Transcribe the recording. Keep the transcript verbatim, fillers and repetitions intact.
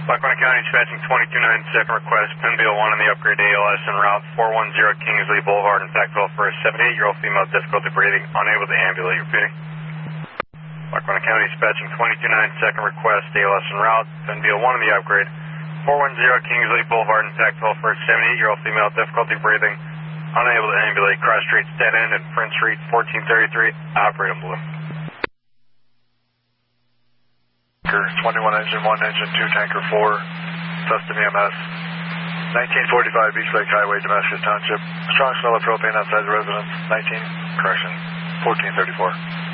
Lackawanna County dispatching twenty-two nine, second request, Pinwheel one on the upgrade A L S en route four one zero Kingsley Boulevard in Tactile for a seventy-eight-year-old female, difficulty breathing, unable to ambulate. Repeating. Lackawanna County dispatching twenty-two nine, second request, A L S en route, Pinwheel one on the upgrade four one zero Kingsley Boulevard in Tactile for a seventy-eight-year-old female, difficulty breathing, unable to ambulate. Cross Streets dead end at Prince Street fourteen thirty-three, operate on blue. twenty-one engine one, engine two, tanker four, Tustin E M S, nineteen forty-five Beach Lake Highway, Damascus Township. Strong smell of propane outside the residence, nineteen, correction, fourteen thirty-four.